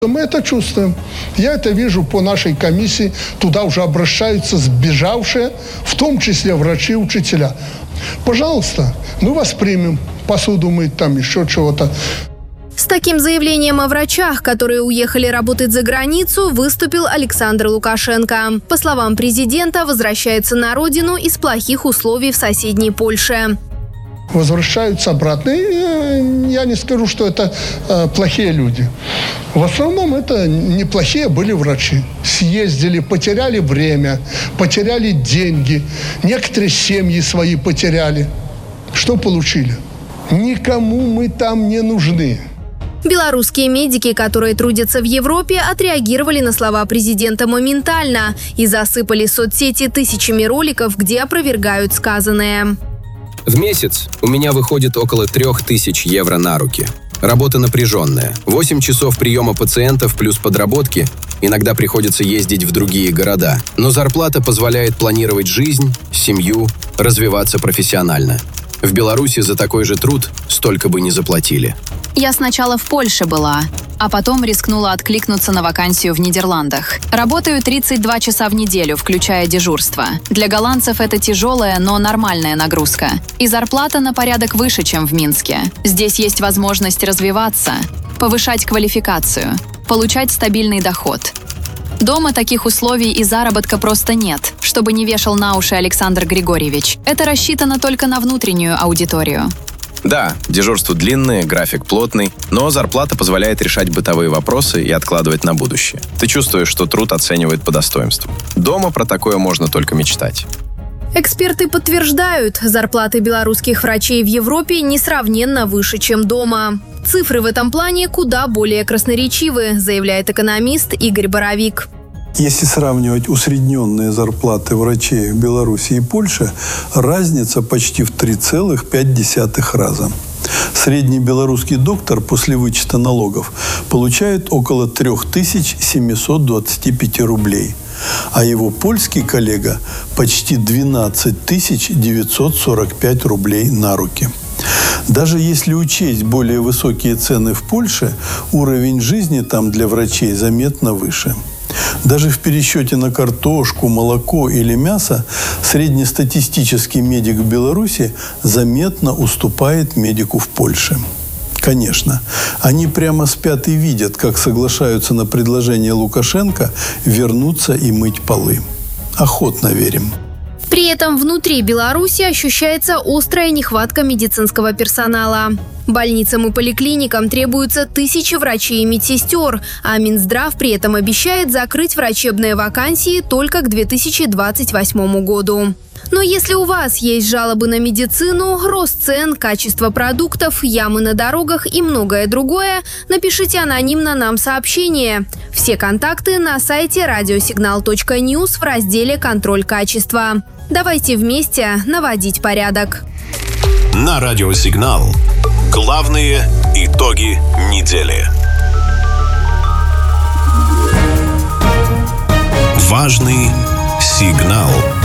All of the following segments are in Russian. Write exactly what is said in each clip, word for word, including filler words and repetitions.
Мы это чувствуем. Я это вижу по нашей комиссии. Туда уже обращаются сбежавшие, в том числе врачи и учителя. Пожалуйста, мы вас примем. Посуду мыть, там еще чего-то. С таким заявлением о врачах, которые уехали работать за границу, выступил Александр Лукашенко. По словам президента, возвращается на родину из плохих условий в соседней Польше. Возвращаются обратно. И я не скажу, что это э, плохие люди. В основном это неплохие были врачи. Съездили, потеряли время, потеряли деньги. Некоторые семьи свои потеряли. Что получили? Никому мы там не нужны. Белорусские медики, которые трудятся в Европе, отреагировали на слова президента моментально и засыпали соцсети тысячами роликов, где опровергают сказанное. В месяц у меня выходит около трех тысяч евро на руки. Работа напряженная. восемь часов приема пациентов плюс подработки. Иногда приходится ездить в другие города. Но зарплата позволяет планировать жизнь, семью, развиваться профессионально. В Беларуси за такой же труд столько бы не заплатили. Я сначала в Польше была, а потом рискнула откликнуться на вакансию в Нидерландах. Работаю тридцать два часа в неделю, включая дежурство. Для голландцев это тяжелая, но нормальная нагрузка. И зарплата на порядок выше, чем в Минске. Здесь есть возможность развиваться, повышать квалификацию, получать стабильный доход. Дома таких условий и заработка просто нет, чтобы не вешал на уши Александр Григорьевич. Это рассчитано только на внутреннюю аудиторию. Да, дежурство длинное, график плотный, но зарплата позволяет решать бытовые вопросы и откладывать на будущее. Ты чувствуешь, что труд оценивает по достоинству. Дома про такое можно только мечтать. Эксперты подтверждают, зарплаты белорусских врачей в Европе несравненно выше, чем дома. Цифры в этом плане куда более красноречивы, заявляет экономист Игорь Боровик. Если сравнивать усредненные зарплаты врачей в Беларуси и Польше, разница почти в три целых пять десятых раза. Средний белорусский доктор после вычета налогов получает около три тысячи семьсот двадцать пять рублей, а его польский коллега почти двенадцать тысяч девятьсот сорок пять рублей на руки. Даже если учесть более высокие цены в Польше, уровень жизни там для врачей заметно выше. Даже в пересчете на картошку, молоко или мясо среднестатистический медик в Беларуси заметно уступает медику в Польше. Конечно, они прямо спят и видят, как соглашаются на предложение Лукашенко вернуться и мыть полы. Охотно верим. При этом внутри Беларуси ощущается острая нехватка медицинского персонала. Больницам и поликлиникам требуются тысячи врачей и медсестер, а Минздрав при этом обещает закрыть врачебные вакансии только к две тысячи двадцать восьмому году. Но если у вас есть жалобы на медицину, рост цен, качество продуктов, ямы на дорогах и многое другое, напишите анонимно нам сообщение. Все контакты на сайте радиосигнал точка ньюс в разделе «Контроль качества». Давайте вместе наводить порядок. На Радиосигнал. Главные итоги недели. Важный сигнал.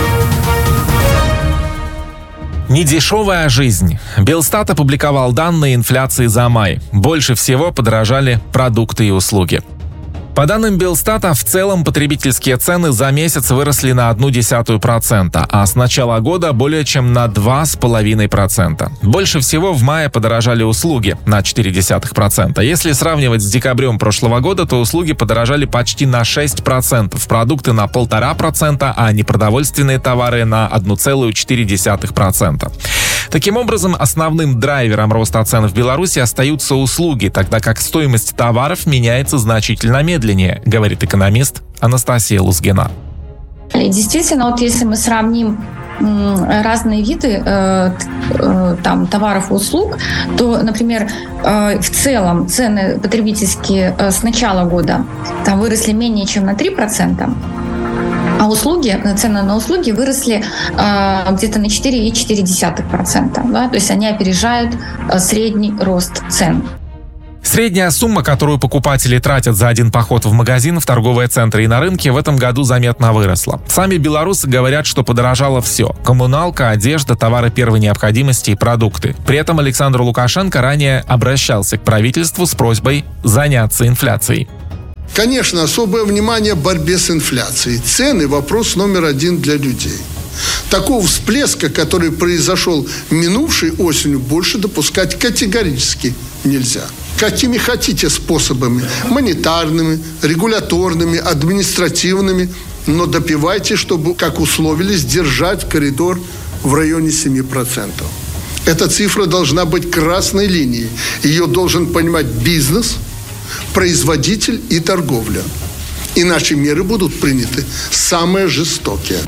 Недешевая жизнь. Белстат опубликовал данные инфляции за май. Больше всего подорожали продукты и услуги. По данным Белстата, в целом потребительские цены за месяц выросли на одну десятую процента, а с начала года более чем на два с половиной процента. Больше всего в мае подорожали услуги на четыре десятых процента. Если сравнивать с декабрем прошлого года, то услуги подорожали почти на шесть процентов, продукты на полтора процента, а непродовольственные товары на одну целую четыре десятых процента. Таким образом, основным драйвером роста цен в Беларуси остаются услуги, тогда как стоимость товаров меняется значительно медленнее, говорит экономист Анастасия Лузгина. Действительно, вот если мы сравним разные виды э, э, там, товаров и услуг, то, например, э, в целом цены потребительские э, с начала года там выросли менее чем на три процента, а услуги, цены на услуги выросли э, где-то на четыре целых четыре десятых процента. Да? То есть они опережают э, средний рост цен. Средняя сумма, которую покупатели тратят за один поход в магазин, в торговые центры и на рынке, в этом году заметно выросла. Сами белорусы говорят, что подорожало все – коммуналка, одежда, товары первой необходимости и продукты. При этом Александр Лукашенко ранее обращался к правительству с просьбой заняться инфляцией. Конечно, особое внимание борьбе с инфляцией. Цены – вопрос номер один для людей. Такого всплеска, который произошел минувшей осенью, больше допускать категорически нельзя. Какими хотите способами – монетарными, регуляторными, административными, но добивайте, чтобы, как условились, держать коридор в районе семи процентов. Эта цифра должна быть красной линией. Ее должен понимать бизнес, производитель и торговля. Иначе меры будут приняты самые жестокие.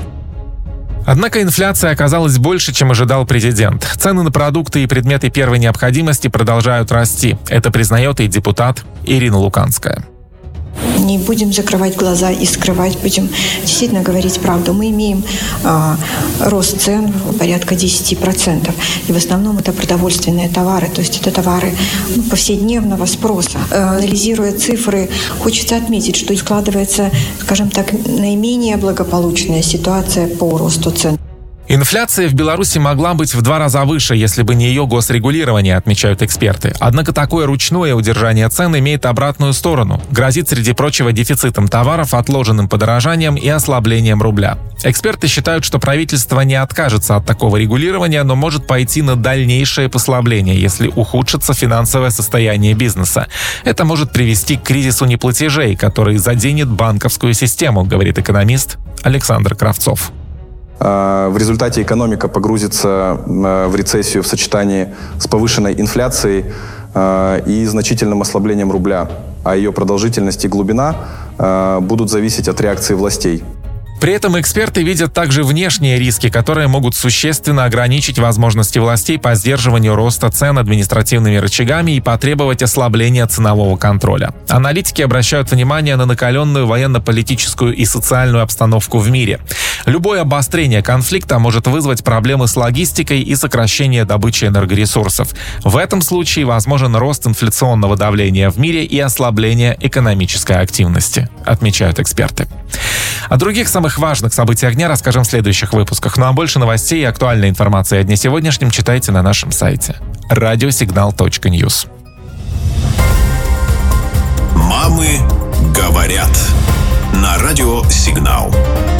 Однако инфляция оказалась больше, чем ожидал президент. Цены на продукты и предметы первой необходимости продолжают расти. Это признает и депутат Ирина Луканская. Не будем закрывать глаза и скрывать, будем действительно говорить правду. Мы имеем э, рост цен порядка десять процентов. И в основном это продовольственные товары, то есть это товары ну, повседневного спроса. Э, анализируя цифры, хочется отметить, что складывается, скажем так, наименее благополучная ситуация по росту цен. Инфляция в Беларуси могла быть в два раза выше, если бы не ее госрегулирование, отмечают эксперты. Однако такое ручное удержание цен имеет обратную сторону. Грозит, среди прочего, дефицитом товаров, отложенным подорожанием и ослаблением рубля. Эксперты считают, что правительство не откажется от такого регулирования, но может пойти на дальнейшее послабление, если ухудшится финансовое состояние бизнеса. Это может привести к кризису неплатежей, который заденет банковскую систему, говорит экономист Александр Кравцов. В результате экономика погрузится в рецессию в сочетании с повышенной инфляцией и значительным ослаблением рубля, а ее продолжительность и глубина будут зависеть от реакции властей. При этом эксперты видят также внешние риски, которые могут существенно ограничить возможности властей по сдерживанию роста цен административными рычагами и потребовать ослабления ценового контроля. Аналитики обращают внимание на накаленную военно-политическую и социальную обстановку в мире. Любое обострение конфликта может вызвать проблемы с логистикой и сокращение добычи энергоресурсов. В этом случае возможен рост инфляционного давления в мире и ослабление экономической активности, отмечают эксперты. О других самых важных событиях дня расскажем в следующих выпусках. Ну а больше новостей и актуальной информации о дне сегодняшнем читайте на нашем сайте радиосигнал точка ньюс. Мамы говорят на Радио Сигнал.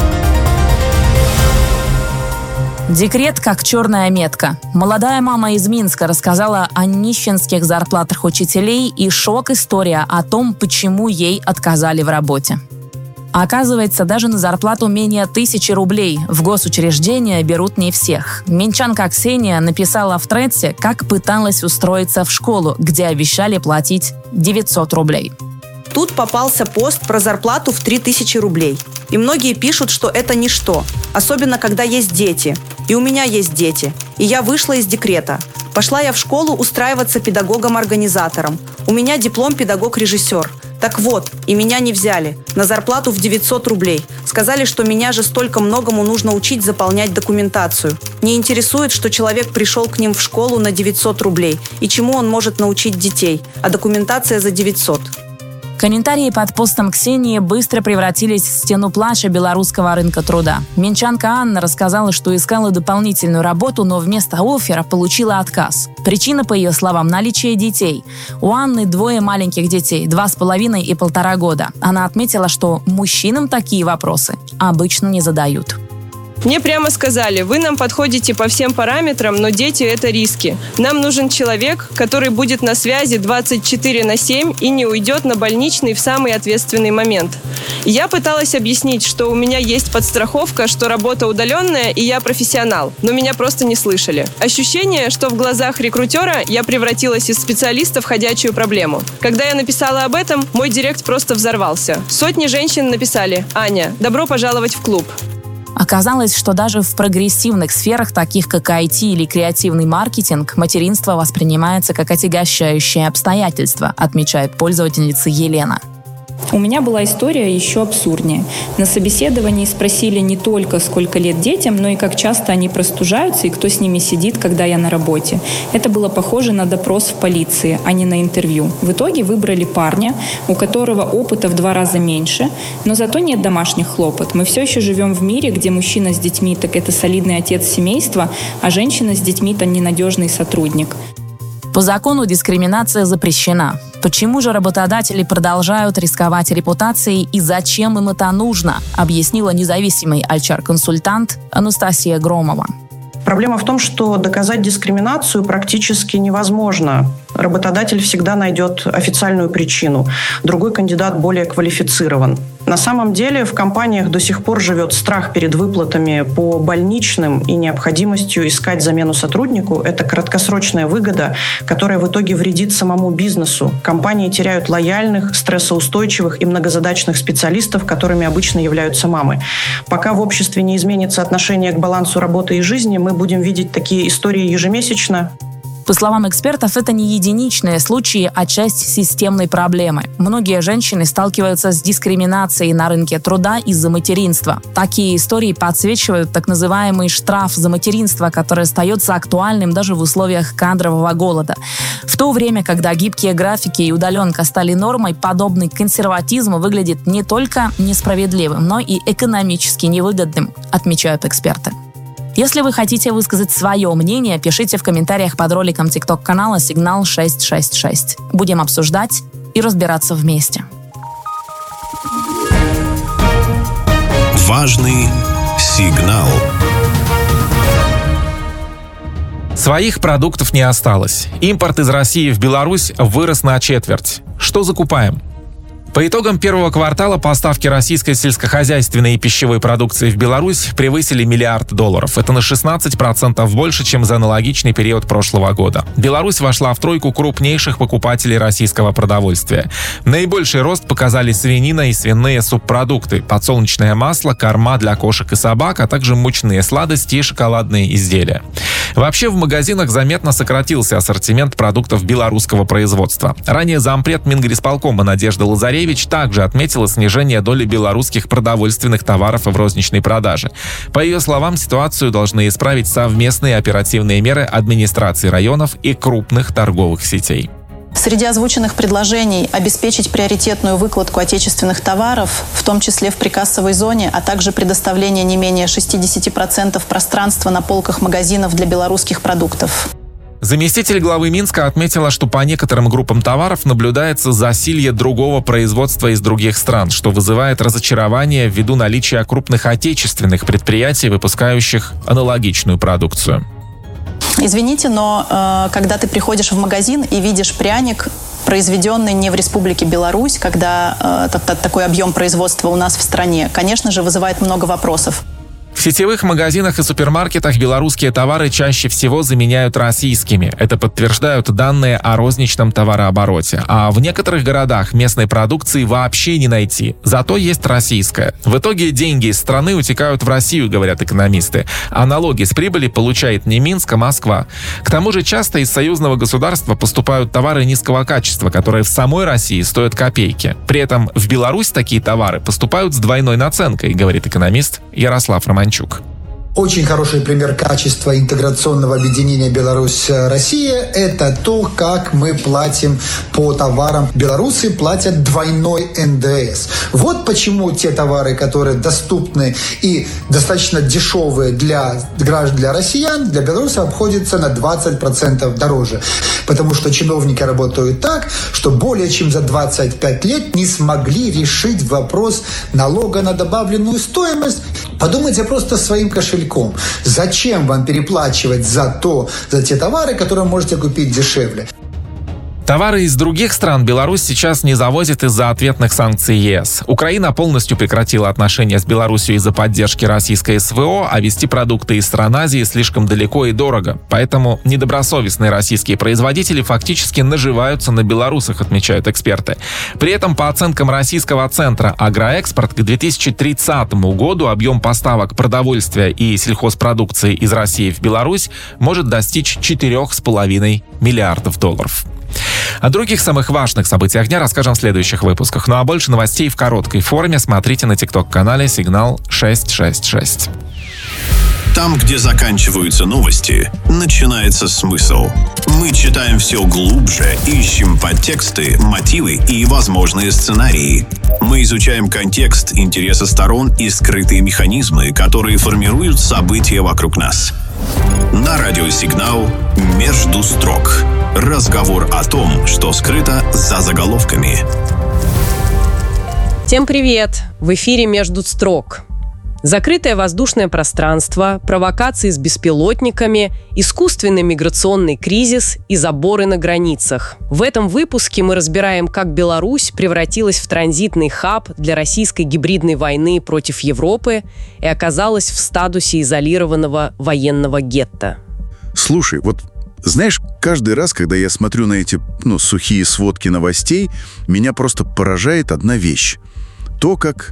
Декрет как черная метка. Молодая мама из Минска рассказала о нищенских зарплатах учителей и шок-история о том, почему ей отказали в работе. Оказывается, даже на зарплату менее тысячи рублей в госучреждения берут не всех. Минчанка Ксения написала в Тредсе, как пыталась устроиться в школу, где обещали платить девятьсот рублей. Тут попался пост про зарплату в три тысячи рублей. И многие пишут, что это ничто. Особенно, когда есть дети. И у меня есть дети. И я вышла из декрета. Пошла я в школу устраиваться педагогом-организатором. У меня диплом педагог-режиссер. Так вот, и меня не взяли. На зарплату в девятьсот рублей. Сказали, что меня же столько многому нужно учить заполнять документацию. Не интересует, что человек пришел к ним в школу на девятьсот рублей. И чему он может научить детей. А документация за девятьсот. Комментарии под постом Ксении быстро превратились в стену плача белорусского рынка труда. Минчанка Анна рассказала, что искала дополнительную работу, но вместо оффера получила отказ. Причина, по ее словам, наличие детей. У Анны двое маленьких детей, два с половиной и полтора года. Она отметила, что мужчинам такие вопросы обычно не задают. Мне прямо сказали, вы нам подходите по всем параметрам, но дети – это риски. Нам нужен человек, который будет на связи двадцать четыре на семь и не уйдет на больничный в самый ответственный момент. Я пыталась объяснить, что у меня есть подстраховка, что работа удаленная и я профессионал, но меня просто не слышали. Ощущение, что в глазах рекрутера я превратилась из специалиста в ходячую проблему. Когда я написала об этом, мой директ просто взорвался. Сотни женщин написали: «Аня, добро пожаловать в клуб». Оказалось, что даже в прогрессивных сферах, таких как ай ти или креативный маркетинг, материнство воспринимается как отягощающее обстоятельство, отмечает пользовательница Елена. У меня была история еще абсурднее. На собеседовании спросили не только, сколько лет детям, но и как часто они простужаются и кто с ними сидит, когда я на работе. Это было похоже на допрос в полиции, а не на интервью. В итоге выбрали парня, у которого опыта в два раза меньше, но зато нет домашних хлопот. Мы все еще живем в мире, где мужчина с детьми – так это солидный отец семейства, а женщина с детьми – то ненадежный сотрудник. По закону дискриминация запрещена. Почему же работодатели продолжают рисковать репутацией и зачем им это нужно, объяснила независимый эйч ар-консультант Анастасия Громова. Проблема в том, что доказать дискриминацию практически невозможно. Работодатель всегда найдет официальную причину. Другой кандидат более квалифицирован. На самом деле в компаниях до сих пор живет страх перед выплатами по больничным и необходимостью искать замену сотруднику. Это краткосрочная выгода, которая в итоге вредит самому бизнесу. Компании теряют лояльных, стрессоустойчивых и многозадачных специалистов, которыми обычно являются мамы. Пока в обществе не изменится отношение к балансу работы и жизни, мы будем видеть такие истории ежемесячно. По словам экспертов, это не единичные случаи, а часть системной проблемы. Многие женщины сталкиваются с дискриминацией на рынке труда из-за материнства. Такие истории подсвечивают так называемый штраф за материнство, который остается актуальным даже в условиях кадрового голода. В то время, когда гибкие графики и удаленка стали нормой, подобный консерватизм выглядит не только несправедливым, но и экономически невыгодным, отмечают эксперты. Если вы хотите высказать свое мнение, пишите в комментариях под роликом тикток-канала «Сигнал шестьсот шестьдесят шесть». Будем обсуждать и разбираться вместе. Важный сигнал. Своих продуктов не осталось. Импорт из России в Беларусь вырос на четверть. Что закупаем? По итогам первого квартала поставки российской сельскохозяйственной и пищевой продукции в Беларусь превысили миллиард долларов. Это на шестнадцать процентов больше, чем за аналогичный период прошлого года. Беларусь вошла в тройку крупнейших покупателей российского продовольствия. Наибольший рост показали свинина и свиные субпродукты, подсолнечное масло, корма для кошек и собак, а также мучные сладости и шоколадные изделия. Вообще в магазинах заметно сократился ассортимент продуктов белорусского производства. Ранее зампред Мингрисполкома Надежда Лазаревич также отметила снижение доли белорусских продовольственных товаров в розничной продаже. По ее словам, ситуацию должны исправить совместные оперативные меры администрации районов и крупных торговых сетей. Среди озвученных предложений обеспечить приоритетную выкладку отечественных товаров, в том числе в прикассовой зоне, а также предоставление не менее шестьдесят процентов пространства на полках магазинов для белорусских продуктов. Заместитель главы Минска отметила, что по некоторым группам товаров наблюдается засилье другого производства из других стран, что вызывает разочарование ввиду наличия крупных отечественных предприятий, выпускающих аналогичную продукцию. Извините, но э, когда ты приходишь в магазин и видишь пряник, произведенный не в Республике Беларусь, когда э, такой объем производства у нас в стране, конечно же, вызывает много вопросов. В сетевых магазинах и супермаркетах белорусские товары чаще всего заменяют российскими. Это подтверждают данные о розничном товарообороте. А в некоторых городах местной продукции вообще не найти. Зато есть российская. В итоге деньги из страны утекают в Россию, говорят экономисты. А налоги с прибыли получает не Минск, а Москва. К тому же часто из союзного государства поступают товары низкого качества, которые в самой России стоят копейки. При этом в Беларусь такие товары поступают с двойной наценкой, говорит экономист Ярослав Романчук. Очень хороший пример качества интеграционного объединения Беларусь-Россия – это то, как мы платим по товарам. Белорусы платят двойной эн дэ эс. Вот почему те товары, которые доступны и достаточно дешевые для граждан, для россиян, для белорусов обходятся на двадцать процентов дороже. Потому что чиновники работают так, что более чем за двадцать пять лет не смогли решить вопрос налога на добавленную стоимость. Подумайте просто своим кошельком. Зачем вам переплачивать за то, за те товары, которые можете купить дешевле? Товары из других стран Беларусь сейчас не завозит из-за ответных санкций е эс. Украина полностью прекратила отношения с Беларусью из-за поддержки российской эс вэ о, а везти продукты из стран Азии слишком далеко и дорого. Поэтому недобросовестные российские производители фактически наживаются на белорусах, отмечают эксперты. При этом, по оценкам российского центра «Агроэкспорт», к две тысячи тридцатому году объем поставок продовольствия и сельхозпродукции из России в Беларусь может достичь четырёх с половиной миллиардов долларов. О других самых важных событиях дня расскажем в следующих выпусках. Ну а больше новостей в короткой форме смотрите на тикток-канале «Сигнал шестьсот шестьдесят шесть». Там, где заканчиваются новости, начинается смысл. Мы читаем все глубже, ищем подтексты, мотивы и возможные сценарии. Мы изучаем контекст, интересы сторон и скрытые механизмы, которые формируют события вокруг нас. На радиосигнал «Между строк». Разговор о том, что скрыто за заголовками. Всем привет! В эфире «Между строк». Закрытое воздушное пространство, провокации с беспилотниками, искусственный миграционный кризис и заборы на границах. В этом выпуске мы разбираем, как Беларусь превратилась в транзитный хаб для российской гибридной войны против Европы и оказалась в статусе изолированного военного гетто. Слушай, вот знаешь, каждый раз, когда я смотрю на эти ну, сухие сводки новостей, меня просто поражает одна вещь. То, как,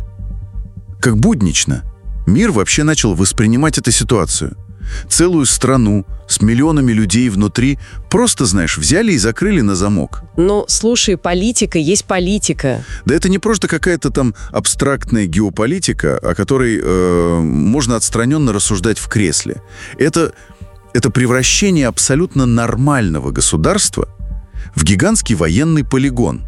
как буднично мир вообще начал воспринимать эту ситуацию. Целую страну с миллионами людей внутри просто, знаешь, взяли и закрыли на замок. Ну, слушай, политика есть политика. Да это не просто какая-то там абстрактная геополитика, о которой э, можно отстраненно рассуждать в кресле. Это, это превращение абсолютно нормального государства в гигантский военный полигон,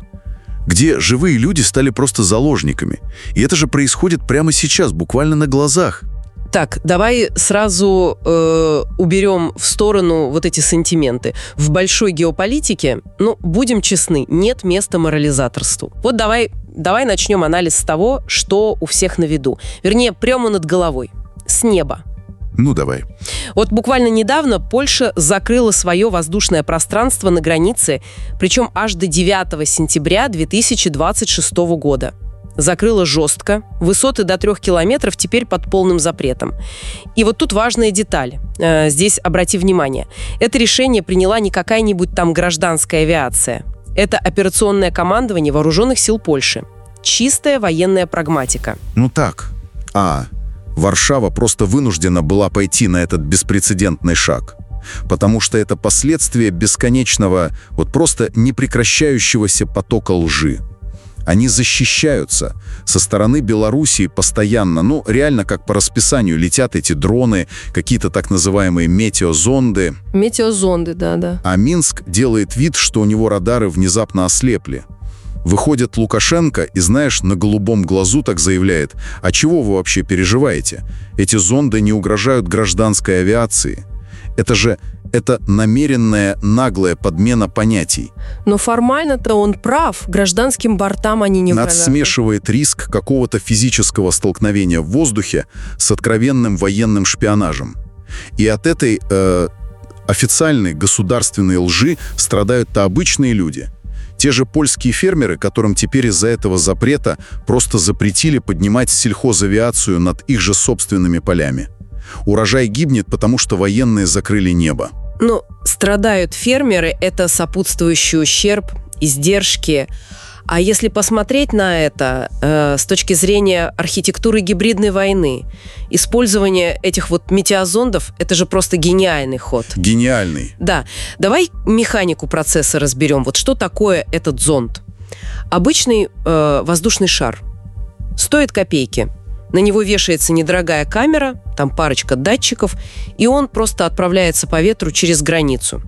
где живые люди стали просто заложниками. И это же происходит прямо сейчас, буквально на глазах. Так, давай сразу э, уберем в сторону вот эти сантименты. В большой геополитике, ну, будем честны, нет места морализаторству. Вот давай, давай начнем анализ с того, что у всех на виду. Вернее, прямо над головой, с неба. Ну, давай. Вот буквально недавно Польша закрыла свое воздушное пространство на границе, причем аж до девятого сентября две тысячи двадцать шестого года. Закрыла жестко, высоты до трех километров теперь под полным запретом. И вот тут важная деталь. Здесь обрати внимание. Это решение приняла не какая-нибудь там гражданская авиация. Это операционное командование Вооруженных сил Польши. Чистая военная прагматика. Ну так. А... Варшава просто вынуждена была пойти на этот беспрецедентный шаг, потому что это последствие бесконечного, вот просто непрекращающегося потока лжи. Они защищаются. Со стороны Белоруссии постоянно, ну, реально как по расписанию летят эти дроны, какие-то так называемые метеозонды. Метеозонды, да-да. А Минск делает вид, что у него радары внезапно ослепли. Выходит Лукашенко и, знаешь, на голубом глазу так заявляет: «А чего вы вообще переживаете? Эти зонды не угрожают гражданской авиации». Это же это намеренная наглая подмена понятий. Но формально-то он прав. Гражданским бортам они не угрожают. Над смешивает риск какого-то физического столкновения в воздухе с откровенным военным шпионажем. И от этой э, официальной государственной лжи страдают-то обычные люди. Те же польские фермеры, которым теперь из-за этого запрета просто запретили поднимать сельхозавиацию над их же собственными полями. Урожай гибнет, потому что военные закрыли небо. Ну, страдают фермеры, это сопутствующий ущерб, издержки. А если посмотреть на это э, с точки зрения архитектуры гибридной войны, использование этих вот метеозондов – это же просто гениальный ход. Гениальный. Да. Давай механику процесса разберем. Вот что такое этот зонд? Обычный э, воздушный шар. Стоит копейки. На него вешается недорогая камера, там парочка датчиков, и он просто отправляется по ветру через границу.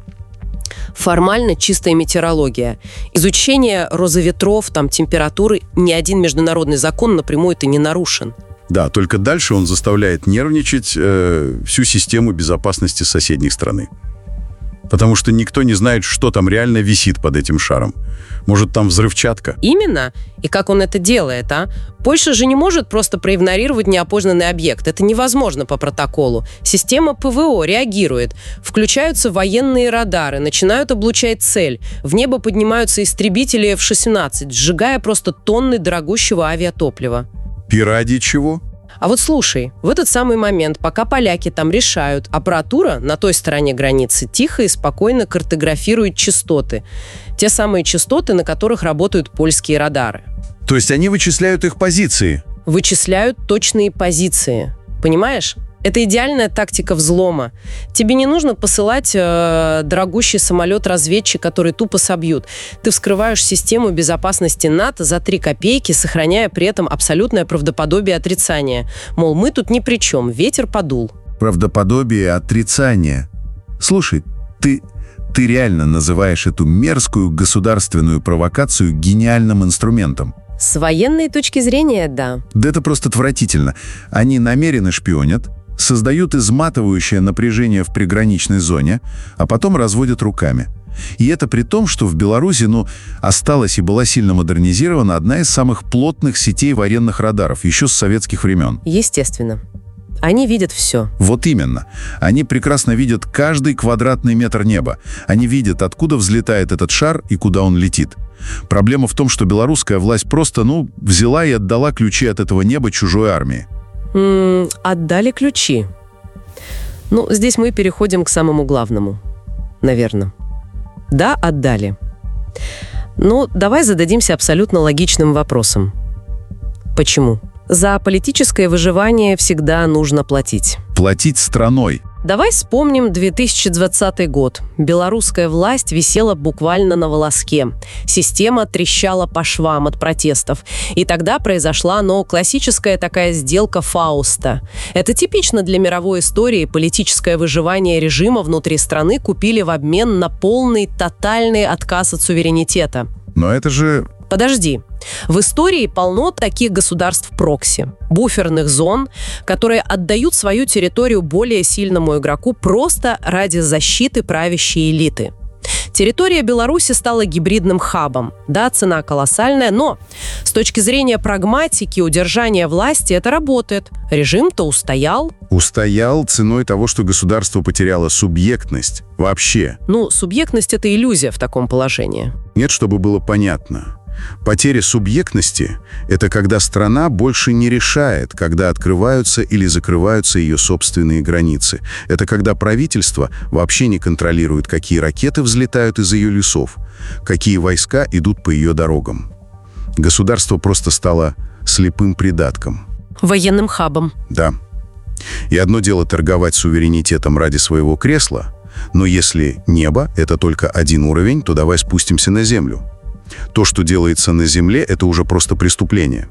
Формально чистая метеорология. Изучение розоветров, там, температуры, ни один международный закон напрямую это не нарушен. Да, только дальше он заставляет нервничать э, всю систему безопасности соседней страны. Потому что никто не знает, что там реально висит под этим шаром. Может, там взрывчатка? Именно. И как он это делает, а? Польша же не может просто проигнорировать неопознанный объект. Это невозможно по протоколу. Система ПВО реагирует. Включаются военные радары, начинают облучать цель. В небо поднимаются истребители эф шестнадцать, сжигая просто тонны дорогущего авиатоплива. И ради чего? А вот слушай, в этот самый момент, пока поляки там решают, аппаратура на той стороне границы тихо и спокойно картографирует частоты. Те самые частоты, на которых работают польские радары. То есть они вычисляют их позиции? Вычисляют точные позиции. Понимаешь? Это идеальная тактика взлома. Тебе не нужно посылать э, дорогущий самолет-разведчик, который тупо собьют. Ты вскрываешь систему безопасности НАТО за три копейки, сохраняя при этом абсолютное правдоподобие отрицания. Мол, мы тут ни при чем, ветер подул. Правдоподобие отрицания. Слушай, ты, ты реально называешь эту мерзкую государственную провокацию гениальным инструментом? С военной точки зрения, да. Да это просто отвратительно. Они намеренно шпионят, создают изматывающее напряжение в приграничной зоне, а потом разводят руками. И это при том, что в Беларуси, ну, осталась и была сильно модернизирована одна из самых плотных сетей военных радаров еще с советских времен. Естественно. Они видят все. Вот именно. Они прекрасно видят каждый квадратный метр неба. Они видят, откуда взлетает этот шар и куда он летит. Проблема в том, что белорусская власть просто, ну, взяла и отдала ключи от этого неба чужой армии. М-м, отдали ключи. Ну, здесь мы переходим к самому главному. Наверное. Да, отдали. Ну, давай зададимся абсолютно логичным вопросом. Почему? За политическое выживание всегда нужно платить. Платить страной. Давай вспомним две тысячи двадцатый год. Белорусская власть висела буквально на волоске. Система трещала по швам от протестов. И тогда произошла, ну, классическая такая сделка Фауста. Это типично для мировой истории. Политическое выживание режима внутри страны купили в обмен на полный, тотальный отказ от суверенитета. Но это же... Подожди. В истории полно таких государств-прокси, буферных зон, которые отдают свою территорию более сильному игроку просто ради защиты правящей элиты. Территория Беларуси стала гибридным хабом. Да, цена колоссальная, но с точки зрения прагматики, удержания власти это работает. Режим-то устоял. Устоял ценой того, что государство потеряло субъектность вообще. Ну, субъектность – это иллюзия в таком положении. Нет, чтобы было понятно. Потеря субъектности – это когда страна больше не решает, когда открываются или закрываются ее собственные границы. Это когда правительство вообще не контролирует, какие ракеты взлетают из ее лесов, какие войска идут по ее дорогам. Государство просто стало слепым придатком. Военным хабом. Да. И одно дело торговать суверенитетом ради своего кресла, но если небо – это только один уровень, то давай спустимся на землю. То, что делается на земле, это уже просто преступление.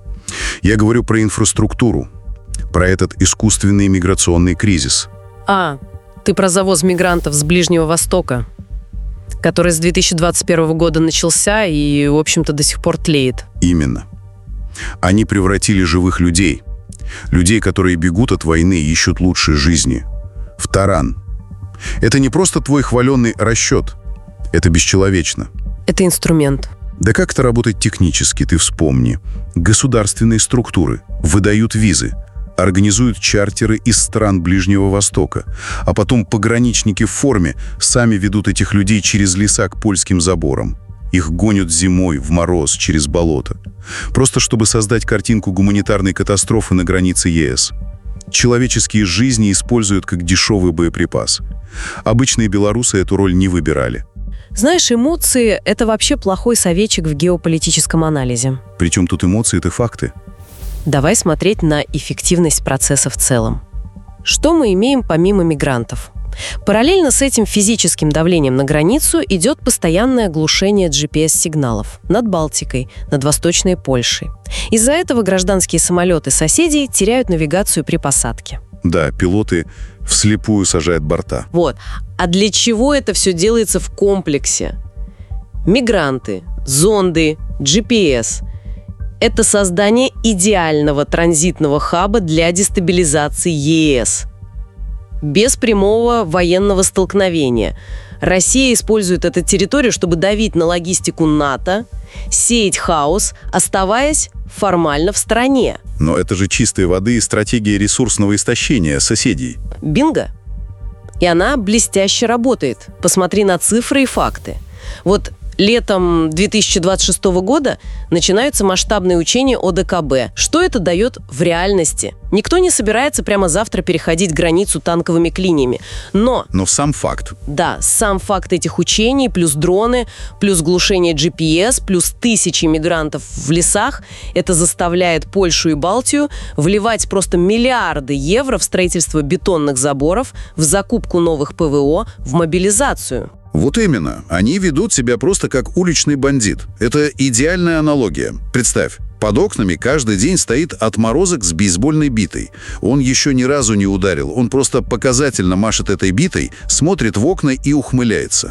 Я говорю про инфраструктуру, про этот искусственный миграционный кризис. А, ты про завоз мигрантов с Ближнего Востока, который с две тысячи двадцать первого года начался и, в общем-то, до сих пор тлеет. Именно. Они превратили живых людей, людей, которые бегут от войны и ищут лучшей жизни, в таран. Это не просто твой хваленный расчет. Это бесчеловечно. Это инструмент. Да как это работает технически, ты вспомни. Государственные структуры выдают визы, организуют чартеры из стран Ближнего Востока, а потом пограничники в форме сами ведут этих людей через леса к польским заборам. Их гонят зимой в мороз через болото. Просто чтобы создать картинку гуманитарной катастрофы на границе ЕС. Человеческие жизни используют как дешевый боеприпас. Обычные белорусы эту роль не выбирали. Знаешь, эмоции – это вообще плохой советчик в геополитическом анализе. Причем тут эмоции – это факты. Давай смотреть на эффективность процесса в целом. Что мы имеем помимо мигрантов? Параллельно с этим физическим давлением на границу идет постоянное глушение джи пи эс-сигналов над Балтикой, над Восточной Польшей. Из-за этого гражданские самолеты соседей теряют навигацию при посадке. Да, пилоты вслепую сажают борта. Вот. А для чего это все делается в комплексе? Мигранты, зонды, джи пи эс – это создание идеального транзитного хаба для дестабилизации ЕС. Без прямого военного столкновения. Россия использует эту территорию, чтобы давить на логистику НАТО, сеять хаос, оставаясь формально в стороне. Но это же чистой воды стратегия ресурсного истощения соседей. Бинго. И она блестяще работает. Посмотри на цифры и факты. Вот летом две тысячи двадцать шестого года начинаются масштабные учения о дэ ка бэ. Что это дает в реальности? Никто не собирается прямо завтра переходить границу танковыми клиньями. Но... Но сам факт. Да, сам факт этих учений, плюс дроны, плюс глушение джи пи эс, плюс тысячи мигрантов в лесах, это заставляет Польшу и Балтию вливать просто миллиарды евро в строительство бетонных заборов, в закупку новых пэ вэ о, в мобилизацию. Вот именно. Они ведут себя просто как уличный бандит. Это идеальная аналогия. Представь, под окнами каждый день стоит отморозок с бейсбольной битой. Он еще ни разу не ударил. Он просто показательно машет этой битой, смотрит в окна и ухмыляется.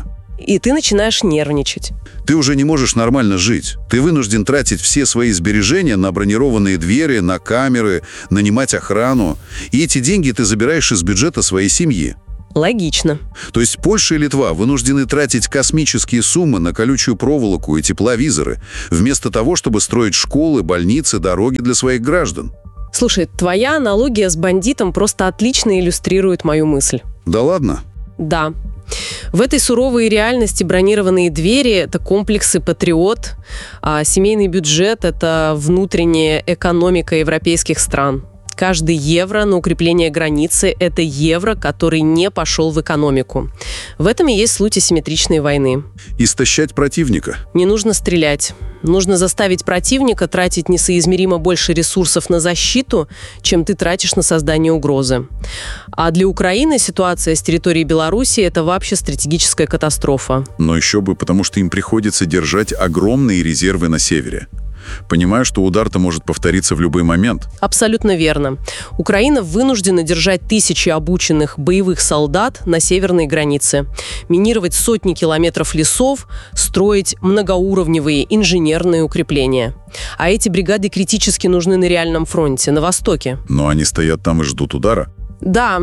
и ты начинаешь нервничать. Ты уже не можешь нормально жить. Ты вынужден тратить все свои сбережения на бронированные двери, на камеры, нанимать охрану. И эти деньги ты забираешь из бюджета своей семьи. Логично. То есть Польша и Литва вынуждены тратить космические суммы на колючую проволоку и тепловизоры, вместо того, чтобы строить школы, больницы, дороги для своих граждан. Слушай, твоя аналогия с бандитом просто отлично иллюстрирует мою мысль. Да ладно? Да. В этой суровой реальности бронированные двери – это комплексы «Патриот», а семейный бюджет – это внутренняя экономика европейских стран. Каждый евро на укрепление границы – это евро, который не пошел в экономику. В этом и есть суть асимметричной войны. Истощать противника. Не нужно стрелять. Нужно заставить противника тратить несоизмеримо больше ресурсов на защиту, чем ты тратишь на создание угрозы. А для Украины ситуация с территорией Беларуси – это вообще стратегическая катастрофа. Но еще бы, потому что им приходится держать огромные резервы на севере. Понимаю, что удар-то может повториться в любой момент. Абсолютно верно. Украина вынуждена держать тысячи обученных боевых солдат на северной границе, минировать сотни километров лесов, строить многоуровневые инженерные укрепления. А эти бригады критически нужны на реальном фронте, на востоке. Но они стоят там и ждут удара. Да,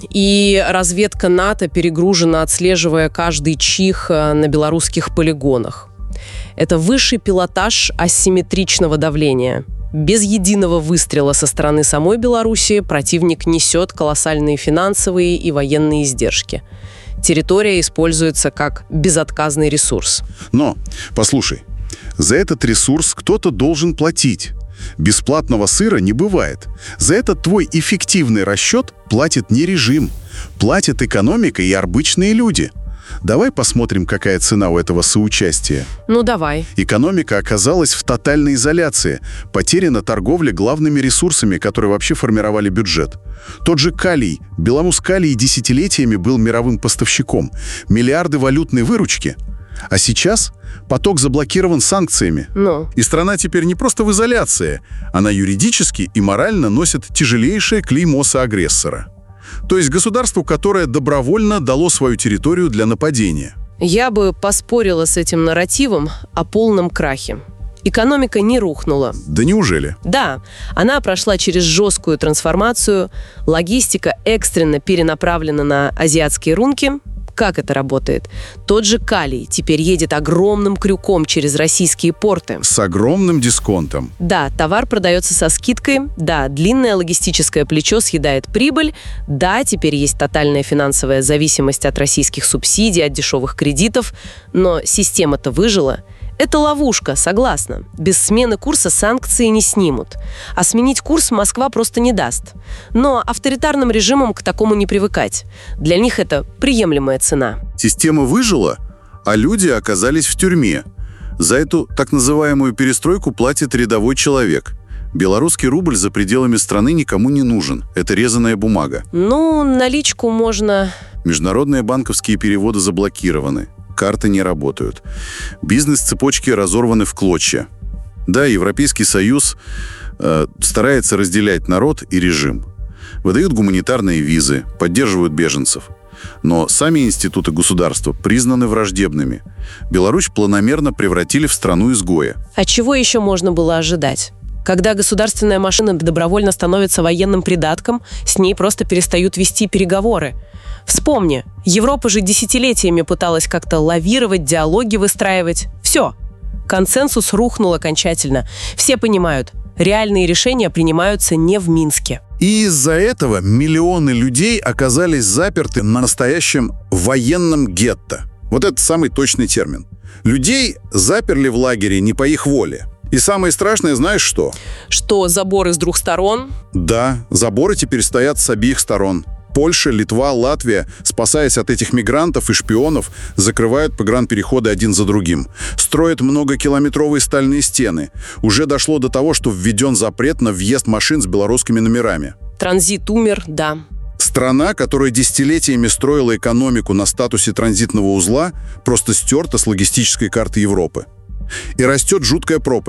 и разведка НАТО перегружена, отслеживая каждый чих на белорусских полигонах. Это высший пилотаж асимметричного давления. Без единого выстрела со стороны самой Беларуси противник несет колоссальные финансовые и военные издержки. Территория используется как безотказный ресурс. Но, послушай, за этот ресурс кто-то должен платить. Бесплатного сыра не бывает. За этот твой эффективный расчет платит не режим, платят экономика и обычные люди. Давай посмотрим, какая цена у этого соучастия. Ну, давай. Экономика оказалась в тотальной изоляции. Потеряна торговля главными ресурсами, которые вообще формировали бюджет. Тот же калий. Беларусь калий десятилетиями был мировым поставщиком. Миллиарды валютной выручки. А сейчас поток заблокирован санкциями. Ну. И страна теперь не просто в изоляции. Она юридически и морально носит тяжелейшее клеймо соагрессора. То есть государству, которое добровольно дало свою территорию для нападения. Я бы поспорила с этим нарративом о полном крахе. Экономика не рухнула. Да неужели? Да, она прошла через жесткую трансформацию, логистика экстренно перенаправлена на азиатские рынки. Как это работает? Тот же калий теперь едет огромным крюком через российские порты. С огромным дисконтом. Да, товар продается со скидкой. Да, длинное логистическое плечо съедает прибыль. Да, теперь есть тотальная финансовая зависимость от российских субсидий, от дешевых кредитов. Но система-то выжила. Это ловушка, согласна. Без смены курса санкции не снимут. А сменить курс Москва просто не даст. Но авторитарным режимам к такому не привыкать. Для них это приемлемая цена. Система выжила, а люди оказались в тюрьме. За эту так называемую перестройку платит рядовой человек. Белорусский рубль за пределами страны никому не нужен. Это резаная бумага. Ну, наличку можно... Международные банковские переводы заблокированы. Карты не работают. Бизнес-цепочки разорваны в клочья. Да, Европейский Союз э, старается разделять народ и режим. Выдают гуманитарные визы, поддерживают беженцев. Но сами институты государства признаны враждебными. Беларусь планомерно превратили в страну-изгоя. А чего еще можно было ожидать? Когда государственная машина добровольно становится военным придатком, с ней просто перестают вести переговоры. Вспомни, Европа же десятилетиями пыталась как-то лавировать, диалоги выстраивать. Все. Консенсус рухнул окончательно. Все понимают, реальные решения принимаются не в Минске. И из-за этого миллионы людей оказались заперты на настоящем военном гетто. Вот это самый точный термин. Людей заперли в лагере не по их воле. И самое страшное, знаешь что? Что, заборы с двух сторон? Да, заборы теперь стоят с обеих сторон. Польша, Литва, Латвия, спасаясь от этих мигрантов и шпионов, закрывают погранпереходы один за другим. Строят многокилометровые стальные стены. Уже дошло до того, что введен запрет на въезд машин с белорусскими номерами. Транзит умер, да. Страна, которая десятилетиями строила экономику на статусе транзитного узла, просто стерта с логистической карты Европы. И растет жуткая пропасть.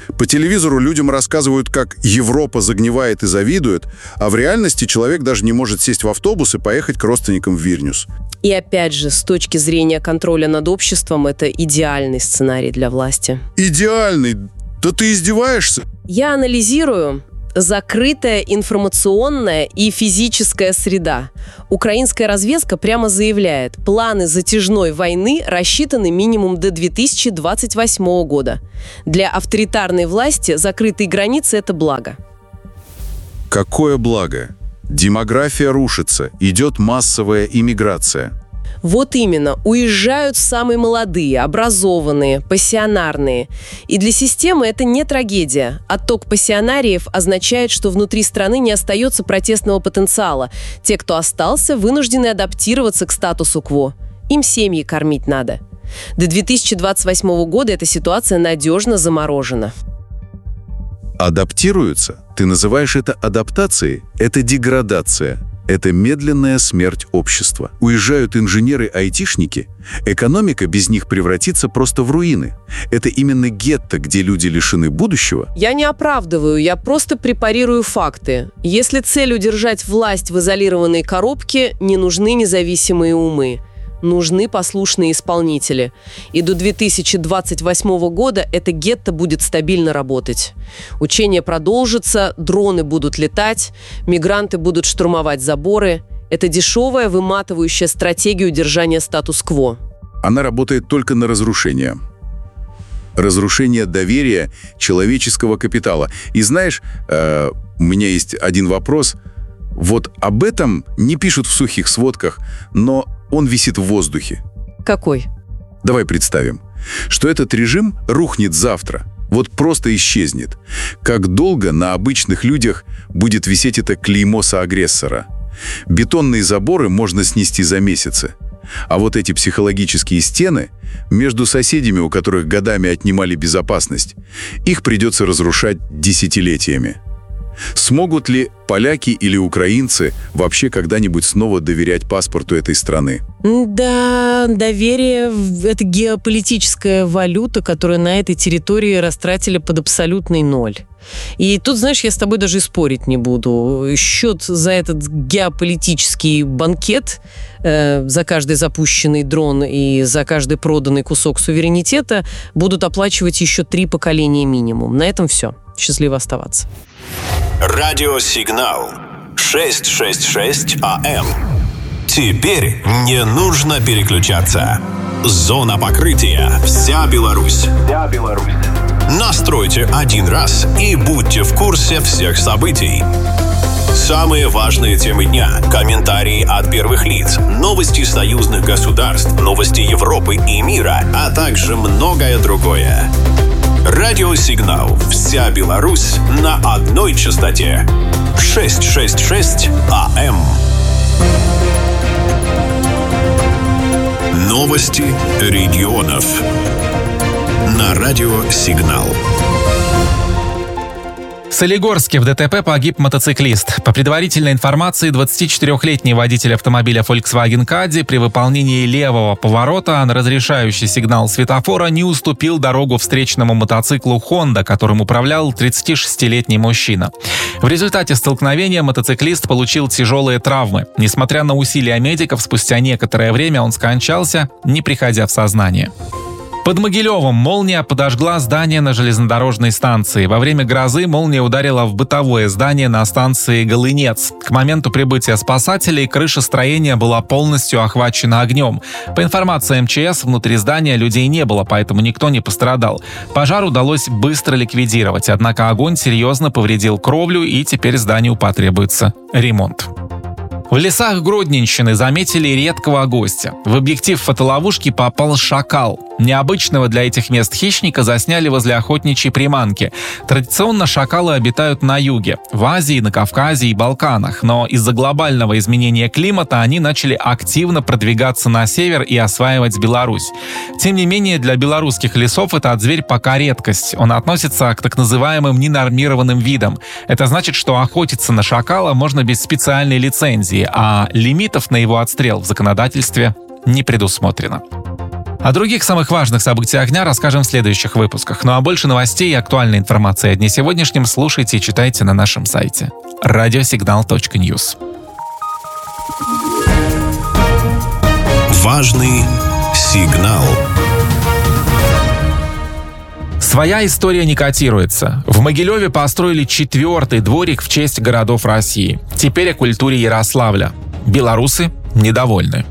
По телевизору людям рассказывают, как Европа загнивает и завидует, а в реальности человек даже не может сесть в автобус и поехать к родственникам в Вильнюс. И опять же, с точки зрения контроля над обществом, это идеальный сценарий для власти. Идеальный? Да ты издеваешься? Я анализирую. Закрытая информационная и физическая среда. Украинская разведка прямо заявляет, планы затяжной войны рассчитаны минимум до две тысячи двадцать восьмого года. Для авторитарной власти закрытые границы – это благо. Какое благо? Демография рушится, идет массовая иммиграция. Вот именно, уезжают самые молодые, образованные, пассионарные. И для системы это не трагедия. Отток пассионариев означает, что внутри страны не остается протестного потенциала. Те, кто остался, вынуждены адаптироваться к статусу кво. Им семьи кормить надо. До две тысячи двадцать восьмого года эта ситуация надежно заморожена. Адаптируются? Ты называешь это адаптацией? Это деградация. Это медленная смерть общества. Уезжают инженеры-айтишники, экономика без них превратится просто в руины. Это именно гетто, где люди лишены будущего. Я не оправдываю, я просто препарирую факты. Если цель удержать власть в изолированной коробке, не нужны независимые умы. Нужны послушные исполнители. И до две тысячи двадцать восьмого года это гетто будет стабильно работать. Учения продолжатся, дроны будут летать, мигранты будут штурмовать заборы. Это дешевая, выматывающая стратегия удержания статус-кво. Она работает только на разрушение. Разрушение доверия человеческого капитала. И знаешь, э, у меня есть один вопрос. Вот об этом не пишут в сухих сводках, но он висит в воздухе. Какой? Давай представим, что этот режим рухнет завтра, вот просто исчезнет. Как долго на обычных людях будет висеть это клеймо соагрессора? Бетонные заборы можно снести за месяцы. А вот эти психологические стены между соседями, у которых годами отнимали безопасность, их придется разрушать десятилетиями. Смогут ли поляки или украинцы вообще когда-нибудь снова доверять паспорту этой страны? Да, доверие – это геополитическая валюта, которую на этой территории растратили под абсолютный ноль. И тут, знаешь, я с тобой даже и спорить не буду. Счет за этот геополитический банкет, э, за каждый запущенный дрон и за каждый проданный кусок суверенитета будут оплачивать еще три поколения минимум. На этом все. Счастливо оставаться. Радиосигнал шестьсот шестьдесят шесть АМ. Теперь не нужно переключаться. Зона покрытия. Вся Беларусь. Вся Беларусь. Настройте один раз и будьте в курсе всех событий. Самые важные темы дня, комментарии от первых лиц, новости союзных государств, новости Европы и мира, а также многое другое. Радиосигнал «Вся Беларусь» на одной частоте. шестьсот шестьдесят шесть АМ. Новости регионов на радиосигнал. В Солигорске в ДТП погиб мотоциклист. По предварительной информации, двадцатичетырёхлетний водитель автомобиля Volkswagen Caddy при выполнении левого поворота на разрешающий сигнал светофора не уступил дорогу встречному мотоциклу Honda, которым управлял тридцатишестилетний мужчина. В результате столкновения мотоциклист получил тяжелые травмы. Несмотря на усилия медиков, спустя некоторое время он скончался, не приходя в сознание. Под Могилевом молния подожгла здание на железнодорожной станции. Во время грозы молния ударила в бытовое здание на станции Голынец. К моменту прибытия спасателей крыша строения была полностью охвачена огнем. По информации эм че эс, внутри здания людей не было, поэтому никто не пострадал. Пожар удалось быстро ликвидировать, однако огонь серьезно повредил кровлю, и теперь зданию потребуется ремонт. В лесах Гродненщины заметили редкого гостя. В объектив фотоловушки попал шакал. Необычного для этих мест хищника засняли возле охотничьей приманки. Традиционно шакалы обитают на юге, в Азии, на Кавказе и Балканах, но из-за глобального изменения климата они начали активно продвигаться на север и осваивать Беларусь. Тем не менее, для белорусских лесов этот зверь пока редкость. Он относится к так называемым ненормированным видам. Это значит, что охотиться на шакала можно без специальной лицензии, а лимитов на его отстрел в законодательстве не предусмотрено. О других самых важных событиях дня расскажем в следующих выпусках. Ну а больше новостей и актуальной информации о дне сегодняшнем слушайте и читайте на нашем сайте радиосигнал точка ньюс. Важный сигнал. Своя история не котируется. В Могилеве построили четвертый дворик в честь городов России. Теперь о культуре Ярославля. Белорусы недовольны.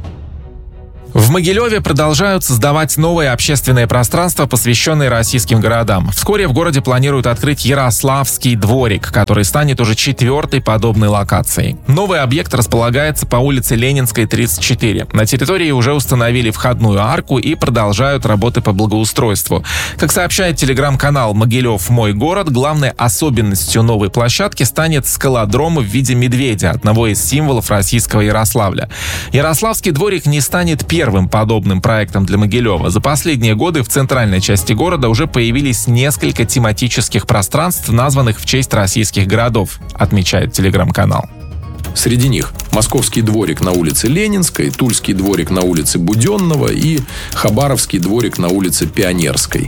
В Могилеве продолжают создавать новые общественные пространства, посвященные российским городам. Вскоре в городе планируют открыть Ярославский дворик, который станет уже четвертой подобной локацией. Новый объект располагается по улице Ленинской, тридцать четыре. На территории уже установили входную арку и продолжают работы по благоустройству. Как сообщает телеграм-канал «Могилев. Мой город», главной особенностью новой площадки станет скалодром в виде медведя, одного из символов российского Ярославля. Ярославский дворик не станет первым Первым подобным проектом для Могилева. За последние годы в центральной части города уже появились несколько тематических пространств, названных в честь российских городов, отмечает телеграм-канал. Среди них Московский дворик на улице Ленинской, Тульский дворик на улице Буденного и Хабаровский дворик на улице Пионерской.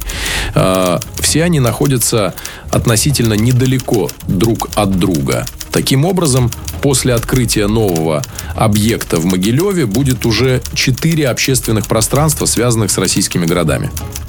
Все они находятся относительно недалеко друг от друга. Таким образом, после открытия нового объекта в Могилеве будет уже четыре общественных пространства, связанных с российскими городами.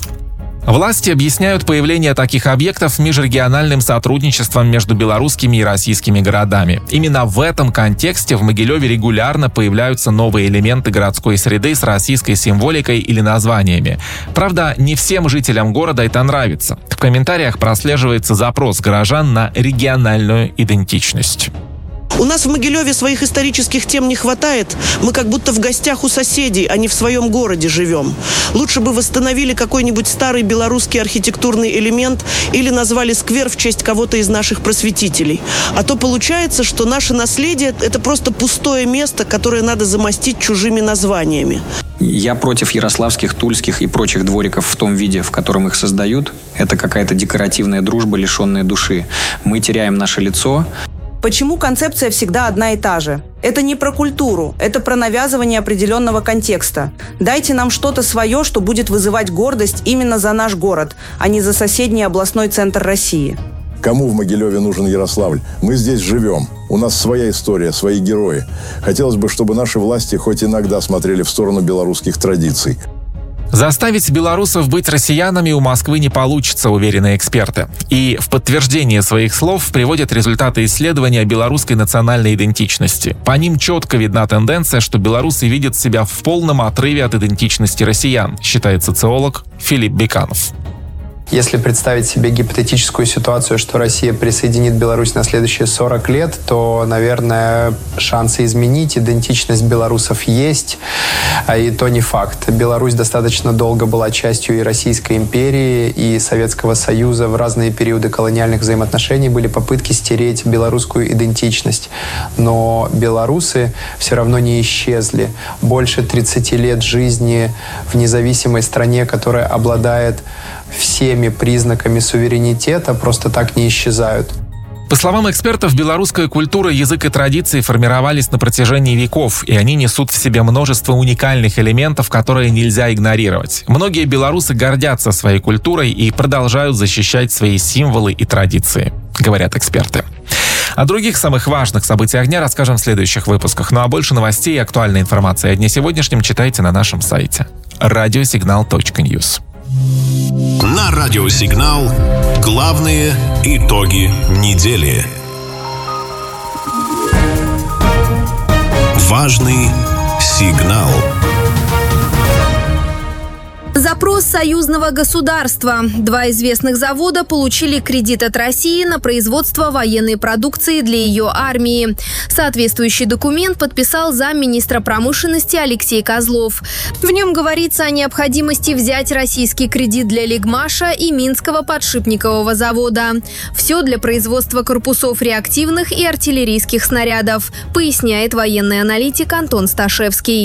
Власти объясняют появление таких объектов межрегиональным сотрудничеством между белорусскими и российскими городами. Именно в этом контексте в Могилеве регулярно появляются новые элементы городской среды с российской символикой или названиями. Правда, не всем жителям города это нравится. В комментариях прослеживается запрос горожан на региональную идентичность. У нас в Могилеве своих исторических тем не хватает. Мы как будто в гостях у соседей, а не в своем городе живем. Лучше бы восстановили какой-нибудь старый белорусский архитектурный элемент или назвали сквер в честь кого-то из наших просветителей. А то получается, что наше наследие – это просто пустое место, которое надо замостить чужими названиями. Я против ярославских, тульских и прочих двориков в том виде, в котором их создают. Это какая-то декоративная дружба, лишенная души. Мы теряем наше лицо. Почему концепция всегда одна и та же? Это не про культуру, это про навязывание определенного контекста. Дайте нам что-то свое, что будет вызывать гордость именно за наш город, а не за соседний областной центр России. Кому в Могилеве нужен Ярославль? Мы здесь живем. У нас своя история, свои герои. Хотелось бы, чтобы наши власти хоть иногда смотрели в сторону белорусских традиций. Заставить белорусов быть россиянами у Москвы не получится, уверены эксперты. И в подтверждение своих слов приводят результаты исследования белорусской национальной идентичности. По ним четко видна тенденция, что белорусы видят себя в полном отрыве от идентичности россиян, считает социолог Филипп Беканов. Если представить себе гипотетическую ситуацию, что Россия присоединит Беларусь на следующие сорок лет, то, наверное, шансы изменить идентичность белорусов есть, а и то не факт. Беларусь достаточно долго была частью и Российской империи, и Советского Союза. В разные периоды колониальных взаимоотношений были попытки стереть белорусскую идентичность. Но белорусы все равно не исчезли. Больше тридцати лет жизни в независимой стране, которая обладает всеми признаками суверенитета, просто так не исчезают. По словам экспертов, белорусская культура, язык и традиции формировались на протяжении веков, и они несут в себе множество уникальных элементов, которые нельзя игнорировать. Многие белорусы гордятся своей культурой и продолжают защищать свои символы и традиции, говорят эксперты. О других самых важных событиях дня расскажем в следующих выпусках. Ну а больше новостей и актуальной информации о дне сегодняшнем читайте на нашем сайте радиосигнал точка ньюс. На радиосигнал главные итоги недели. Важный сигнал. Запрос союзного государства. Два известных завода получили кредит от России на производство военной продукции для ее армии. Соответствующий документ подписал замминистра промышленности Алексей Козлов. В нем говорится о необходимости взять российский кредит для Лигмаша и Минского подшипникового завода. Все для производства корпусов реактивных и артиллерийских снарядов, поясняет военный аналитик Антон Сташевский.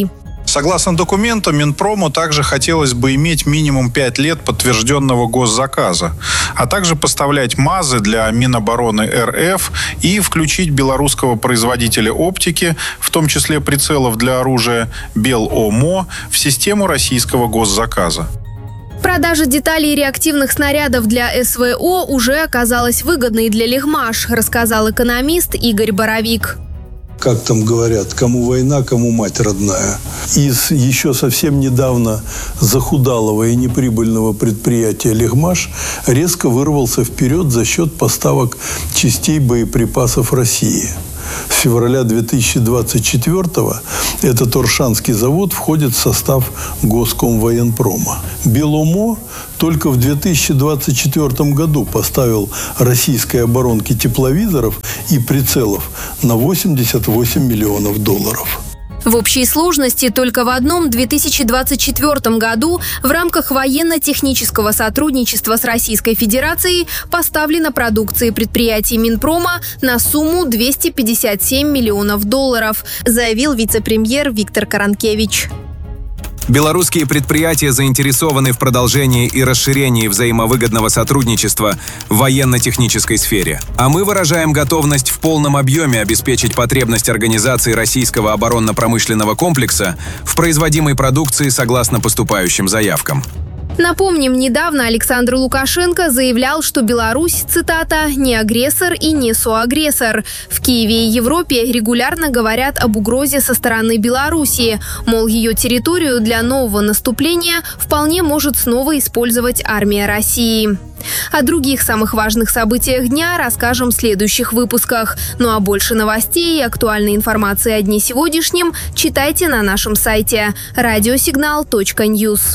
Согласно документу, Минпрому также хотелось бы иметь минимум пять лет подтвержденного госзаказа, а также поставлять МАЗы для Минобороны эр эф и включить белорусского производителя оптики, в том числе прицелов для оружия Беломо, в систему российского госзаказа. Продажа деталей реактивных снарядов для эс вэ о уже оказалась выгодной для Лихмаш, рассказал экономист Игорь Боровик. Как там говорят, кому война, кому мать родная. Из еще совсем недавно захудалого и неприбыльного предприятия «Лихмаш» резко вырвался вперед за счет поставок частей боеприпасов России. С февраля две тысячи двадцать четвёртого этот Оршанский завод входит в состав Госкомвоенпрома. Беломо только в две тысячи двадцать четвёртом году поставил российской оборонке тепловизоров и прицелов на восемьдесят восемь миллионов долларов. В общей сложности только в одном две тысячи двадцать четвёртом году в рамках военно-технического сотрудничества с Российской Федерацией поставлена продукции предприятий Минпрома на сумму двести пятьдесят семь миллионов долларов, заявил вице-премьер Виктор Каранкевич. Белорусские предприятия заинтересованы в продолжении и расширении взаимовыгодного сотрудничества в военно-технической сфере. А мы выражаем готовность в полном объеме обеспечить потребность организации российского оборонно-промышленного комплекса в производимой продукции согласно поступающим заявкам. Напомним, недавно Александр Лукашенко заявлял, что Беларусь, цитата, «не агрессор и не соагрессор». В Киеве и Европе регулярно говорят об угрозе со стороны Белоруссии, мол, ее территорию для нового наступления вполне может снова использовать армия России. О других самых важных событиях дня расскажем в следующих выпусках. Ну а больше новостей и актуальной информации о дне сегодняшнем читайте на нашем сайте радиосигнал точка ньюс.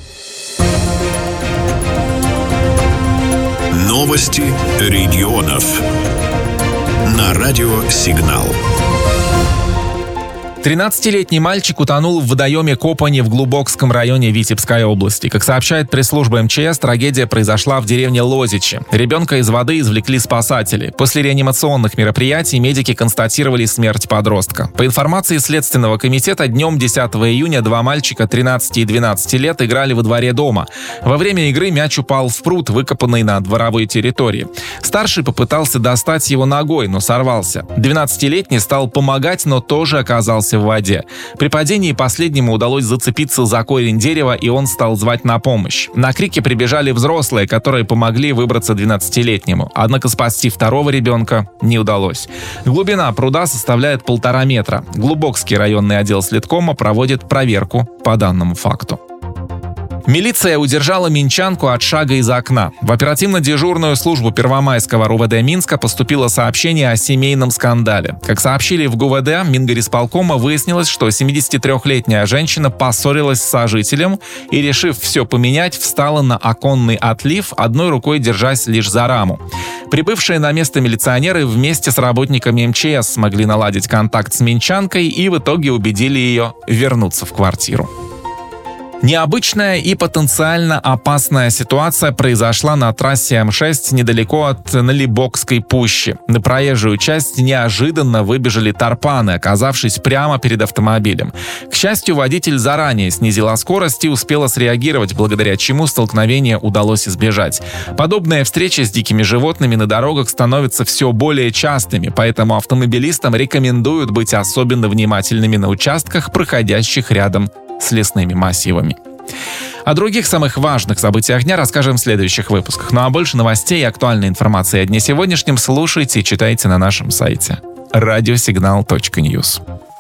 Новости регионов на радио «Сигнал». тринадцатилетний мальчик утонул в водоеме Копани в Глубокском районе Витебской области. Как сообщает пресс-служба эм че эс, трагедия произошла в деревне Лозичи. Ребенка из воды извлекли спасатели. После реанимационных мероприятий медики констатировали смерть подростка. По информации Следственного комитета, днем десятого июня два мальчика тринадцати и двенадцати лет играли во дворе дома. Во время игры мяч упал в пруд, выкопанный на дворовой территории. Старший попытался достать его ногой, но сорвался. двенадцатилетний стал помогать, но тоже оказался в воде. При падении последнему удалось зацепиться за корень дерева, и он стал звать на помощь. На крики прибежали взрослые, которые помогли выбраться двенадцатилетнему. Однако спасти второго ребенка не удалось. Глубина пруда составляет полтора метра. Глубокский районный отдел следкома проводит проверку по данному факту. Милиция удержала минчанку от шага из окна. В оперативно-дежурную службу Первомайского РУВД Минска поступило сообщение о семейном скандале. Как сообщили в ГУВД Мингорисполкома, выяснилось, что семидесятитрёхлетняя женщина поссорилась с сожителем и, решив все поменять, встала на оконный отлив, одной рукой держась лишь за раму. Прибывшие на место милиционеры вместе с работниками эм че эс смогли наладить контакт с минчанкой и в итоге убедили ее вернуться в квартиру. Необычная и потенциально опасная ситуация произошла на трассе эм шесть недалеко от Налибокской пущи. На проезжую часть неожиданно выбежали тарпаны, оказавшись прямо перед автомобилем. К счастью, водитель заранее снизила скорость и успела среагировать, благодаря чему столкновение удалось избежать. Подобные встречи с дикими животными на дорогах становятся все более частыми, поэтому автомобилистам рекомендуют быть особенно внимательными на участках, проходящих рядом с лесными массивами. О других самых важных событиях дня расскажем в следующих выпусках. Ну а больше новостей и актуальной информации о дне сегодняшнем слушайте и читайте на нашем сайте радиосигнал точка ньюс.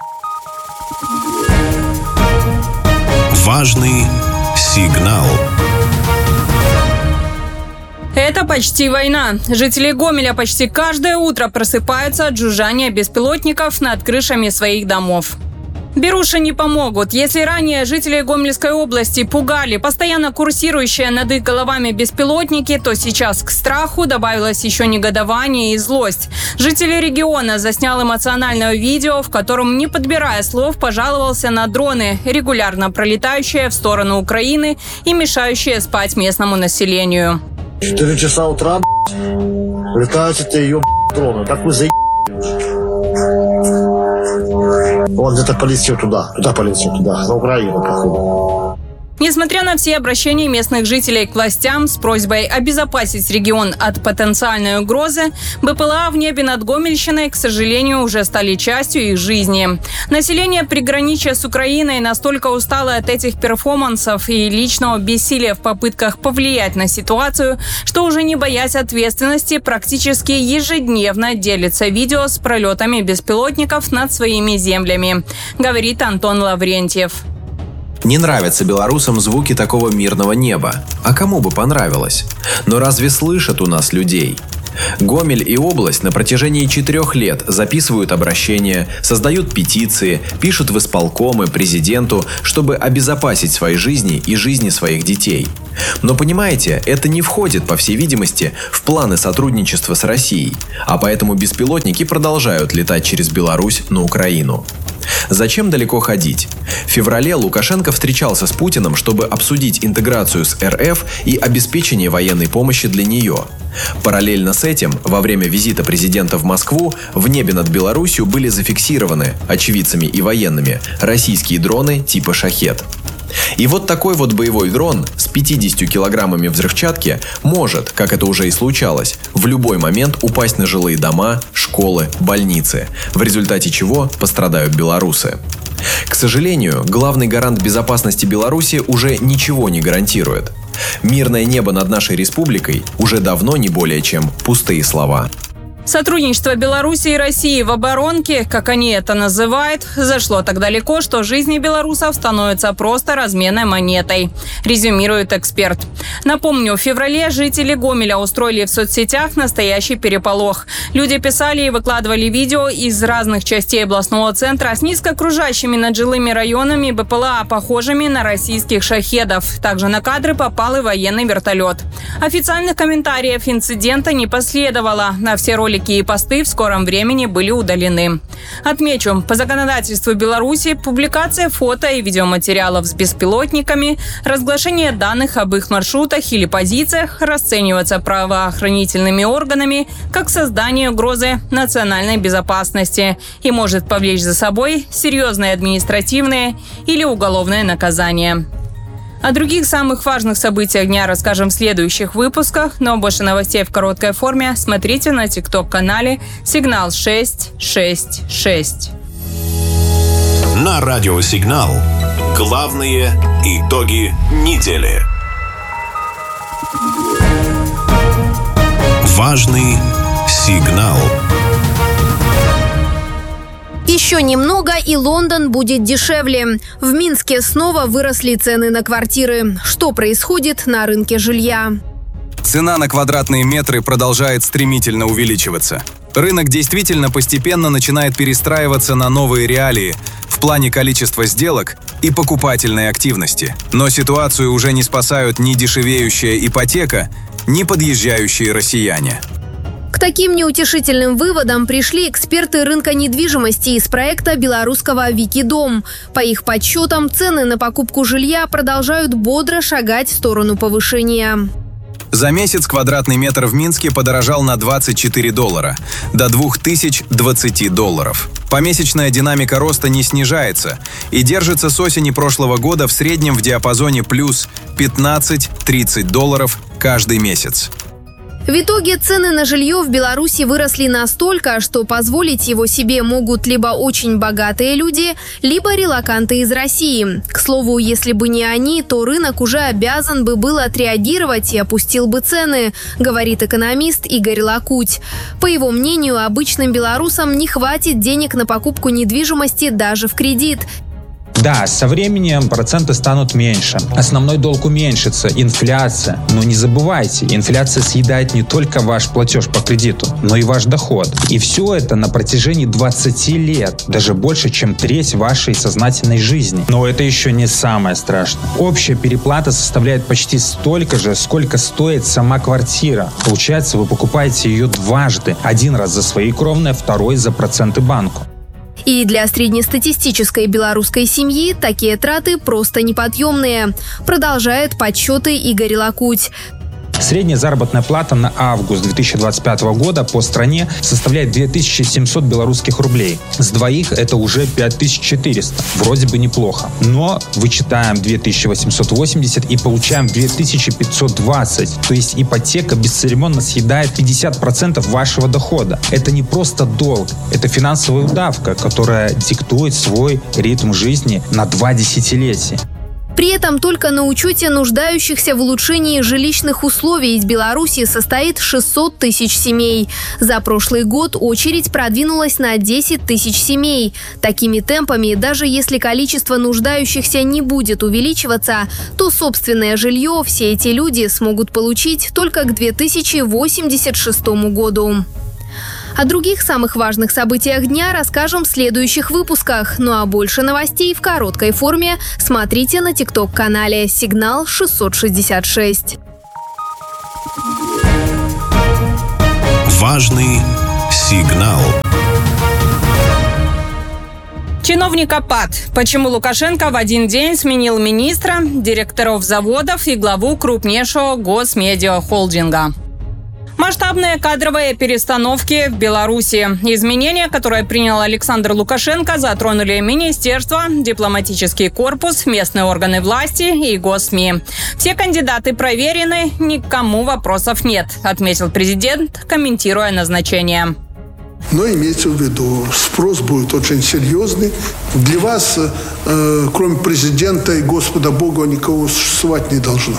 Важный сигнал. Это почти война. Жители Гомеля почти каждое утро просыпаются от жужжания беспилотников над крышами своих домов. Беруши не помогут. Если ранее жителей Гомельской области пугали постоянно курсирующие над их головами беспилотники, то сейчас к страху добавилось еще негодование и злость. Житель региона заснял эмоциональное видео, в котором, не подбирая слов, пожаловался на дроны, регулярно пролетающие в сторону Украины и мешающие спать местному населению. Четыре часа утра, летают эти ее дроны. Так вы за... Он где-то полетел туда, туда полетел, туда, на Украину, походу. Несмотря на все обращения местных жителей к властям с просьбой обезопасить регион от потенциальной угрозы, БПЛА в небе над Гомельщиной, к сожалению, уже стали частью их жизни. Население приграничья с Украиной настолько устало от этих перформансов и личного бессилия в попытках повлиять на ситуацию, что уже не боясь ответственности, практически ежедневно делится видео с пролетами беспилотников над своими землями, говорит Антон Лаврентьев. Не нравятся белорусам звуки такого мирного неба. А кому бы понравилось? Но разве слышат у нас людей? Гомель и область на протяжении четырех лет записывают обращения, создают петиции, пишут в исполкомы президенту, чтобы обезопасить свои жизни и жизни своих детей. Но понимаете, это не входит, по всей видимости, в планы сотрудничества с Россией, а поэтому беспилотники продолжают летать через Беларусь на Украину. Зачем далеко ходить? В феврале Лукашенко встречался с Путиным, чтобы обсудить интеграцию с эр эф и обеспечение военной помощи для нее. Параллельно с этим, во время визита президента в Москву, в небе над Беларусью были зафиксированы, очевидцами и военными, российские дроны типа «Шахед». И вот такой вот боевой дрон с пятьюдесятью килограммами взрывчатки может, как это уже и случалось, в любой момент упасть на жилые дома, школы, больницы, в результате чего пострадают белорусы. К сожалению, главный гарант безопасности Беларуси уже ничего не гарантирует. Мирное небо над нашей республикой уже давно не более чем пустые слова. Сотрудничество Беларуси и России в оборонке, как они это называют, зашло так далеко, что жизни белорусов становятся просто разменной монетой, резюмирует эксперт. Напомню, в феврале жители Гомеля устроили в соцсетях настоящий переполох. Люди писали и выкладывали видео из разных частей областного центра с низкокружащими над жилыми районами БПЛА, похожими на российских шахедов. Также на кадры попал и военный вертолет. Официальных комментариев инцидента не последовало. На все ролики и посты в скором времени были удалены. Отмечу, по законодательству Беларуси публикация фото и видеоматериалов с беспилотниками, разглашение данных об их маршрутах или позициях расценивается правоохранительными органами как создание угрозы национальной безопасности и может повлечь за собой серьезные административные или уголовные наказания. О других самых важных событиях дня расскажем в следующих выпусках, но больше новостей в короткой форме смотрите на тикток-канале «Сигнал шесть шесть шесть». На радио «Сигнал» главные итоги недели. Важный сигнал. Еще немного, и Лондон будет дешевле. В Минске снова выросли цены на квартиры. Что происходит на рынке жилья? Цена на квадратные метры продолжает стремительно увеличиваться. Рынок действительно постепенно начинает перестраиваться на новые реалии в плане количества сделок и покупательной активности. Но ситуацию уже не спасают ни дешевеющая ипотека, ни подъезжающие россияне. К таким неутешительным выводам пришли эксперты рынка недвижимости из проекта белорусского «Викидом». По их подсчетам, цены на покупку жилья продолжают бодро шагать в сторону повышения. За месяц квадратный метр в Минске подорожал на двадцать четыре доллара, до две тысячи двадцать долларов. Помесячная динамика роста не снижается и держится с осени прошлого года в среднем в диапазоне плюс пятнадцать-тридцать долларов каждый месяц. В итоге цены на жилье в Беларуси выросли настолько, что позволить его себе могут либо очень богатые люди, либо релоканты из России. К слову, если бы не они, то рынок уже обязан бы был отреагировать и опустил бы цены, говорит экономист Игорь Лакуть. По его мнению, обычным белорусам не хватит денег на покупку недвижимости даже в кредит. Да, со временем проценты станут меньше, основной долг уменьшится, инфляция. Но не забывайте, инфляция съедает не только ваш платеж по кредиту, но и ваш доход. И все это на протяжении двадцати лет, даже больше, чем треть вашей сознательной жизни. Но это еще не самое страшное. Общая переплата составляет почти столько же, сколько стоит сама квартира. Получается, вы покупаете ее дважды. Один раз за свои кровные, второй за проценты банку. И для среднестатистической белорусской семьи такие траты просто неподъемные, продолжает подсчеты Игорь Лакуть. Средняя заработная плата на август две тысячи двадцать пятого года по стране составляет две тысячи семьсот белорусских рублей. С двоих это уже пять тысяч четыреста. Вроде бы неплохо. Но вычитаем две тысячи восемьсот восемьдесят и получаем две тысячи пятьсот двадцать. То есть ипотека бесцеремонно съедает пятьдесят процентов вашего дохода. Это не просто долг, это финансовая удавка, которая диктует свой ритм жизни на два десятилетия. При этом только на учете нуждающихся в улучшении жилищных условий из Беларуси состоит шестьсот тысяч семей. За прошлый год очередь продвинулась на десять тысяч семей. Такими темпами, даже если количество нуждающихся не будет увеличиваться, то собственное жилье все эти люди смогут получить только к две тысячи восемьдесят шестому году. О других самых важных событиях дня расскажем в следующих выпусках. Ну а больше новостей в короткой форме смотрите на тикток-канале «Сигнал шестьсот шестьдесят шесть». Важный сигнал. Чиновникопад. Почему Лукашенко в один день сменил министра, директоров заводов и главу крупнейшего госмедиахолдинга? Масштабные кадровые перестановки в Беларуси. Изменения, которые принял Александр Лукашенко, затронули министерство, дипломатический корпус, местные органы власти и госсми. Все кандидаты проверены, никому вопросов нет, отметил президент, комментируя назначение. Но имейте в виду, спрос будет очень серьезный. Для вас, э, кроме президента и Господа Бога, никого существовать не должно.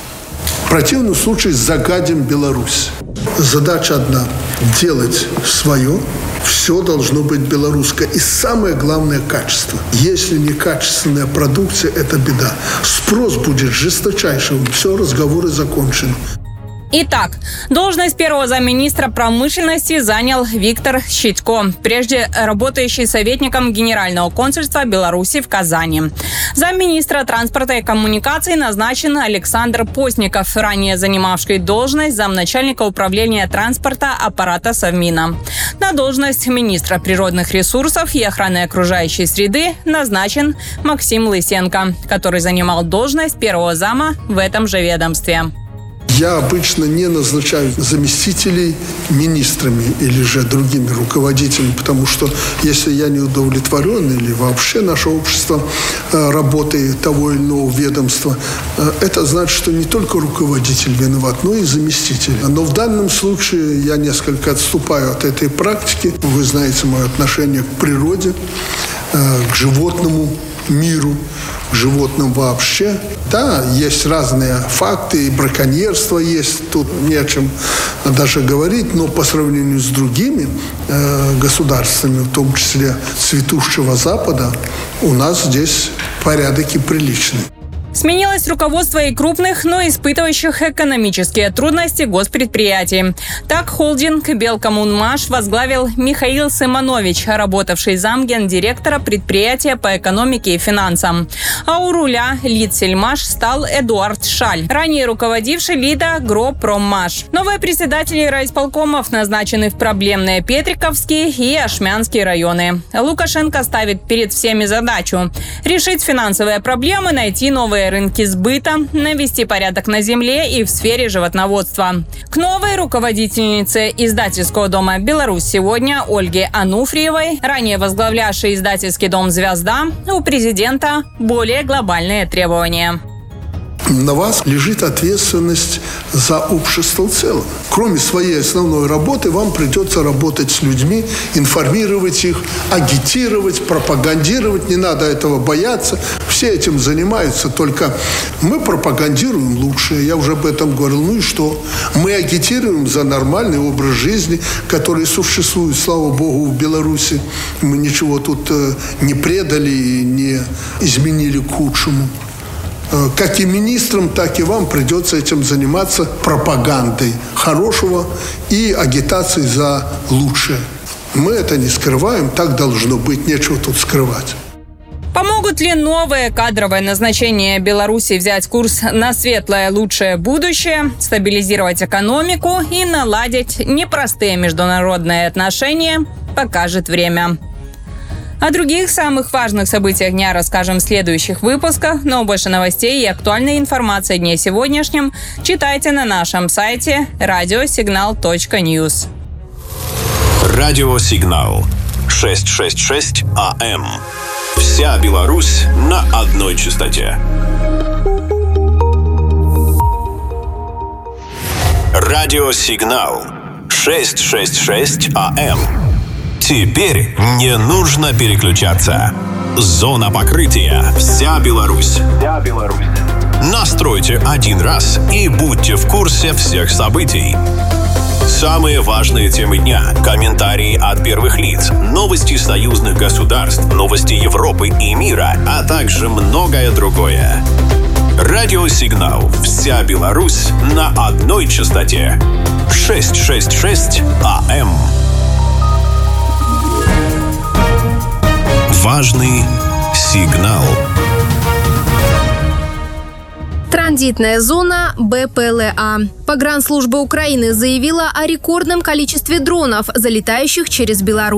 В противном случае загадим Беларусь. Задача одна – делать свое. Все должно быть белорусское. И самое главное – качество. Если не качественная продукция – это беда. Спрос будет жесточайшим. Все, разговоры закончены. Итак, должность первого замминистра промышленности занял Виктор Щитко, прежде работающий советником Генерального консульства Беларуси в Казани. Замминистра транспорта и коммуникаций назначен Александр Постников, ранее занимавший должность замначальника управления транспорта аппарата Совмина. На должность министра природных ресурсов и охраны окружающей среды назначен Максим Лысенко, который занимал должность первого зама в этом же ведомстве. Я обычно не назначаю заместителей министрами или же другими руководителями, потому что если я не удовлетворен или вообще наше общество работой того или иного ведомства, это значит, что не только руководитель виноват, но и заместитель. Но в данном случае я несколько отступаю от этой практики. Вы знаете мое отношение к природе, к животному миру, к животным вообще. Да, есть разные факты, и браконьерство есть, тут не о чем даже говорить, но по сравнению с другими э, государствами, в том числе цветущего Запада, у нас здесь порядок и приличный. Сменилось руководство и крупных, но испытывающих экономические трудности госпредприятий. Так холдинг «Белкоммунмаш» возглавил Михаил Симонович, работавший замгендиректора предприятия по экономике и финансам. А у руля Лидсельмаш стал Эдуард Шаль, ранее руководивший Лида Гропроммаш. Новые председатели райисполкомов назначены в проблемные Петриковские и Ашмянские районы. Лукашенко ставит перед всеми задачу – решить финансовые проблемы, найти новые рынки сбыта, навести порядок на земле и в сфере животноводства. К новой руководительнице издательского дома «Беларусь сегодня» Ольге Ануфриевой, ранее возглавлявшей издательский дом «Звезда», у президента более глобальные требования. На вас лежит ответственность за общество в целом. Кроме своей основной работы, вам придется работать с людьми, информировать их, агитировать, пропагандировать. Не надо этого бояться. Все этим занимаются. Только мы пропагандируем лучшее. Я уже об этом говорил. Ну и что? Мы агитируем за нормальный образ жизни, который существует, слава богу, в Беларуси. Мы ничего тут не предали и не изменили к худшему. Как и министрам, так и вам придется этим заниматься пропагандой хорошего и агитацией за лучшее. Мы это не скрываем, так должно быть, нечего тут скрывать. Помогут ли новые кадровые назначения Беларуси взять курс на светлое, лучшее будущее, стабилизировать экономику и наладить непростые международные отношения, покажет время. О других самых важных событиях дня расскажем в следующих выпусках, но больше новостей и актуальной информации о дне сегодняшнем читайте на нашем сайте радиосигнал точка ньюс. Радиосигнал шестьсот шестьдесят шесть АМ. Вся Беларусь на одной частоте. Радиосигнал шестьсот шестьдесят шесть АМ. Теперь не нужно переключаться. Зона покрытия. Вся Беларусь. Вся Беларусь. Настройте один раз и будьте в курсе всех событий. Самые важные темы дня, комментарии от первых лиц, новости союзных государств, новости Европы и мира, а также многое другое. Радиосигнал «Вся Беларусь» на одной частоте. шестьсот шестьдесят шесть АМ. Важный сигнал. Транзитная зона БПЛА. Погранслужба Украины заявила о рекордном количестве дронов, залетающих через Беларусь.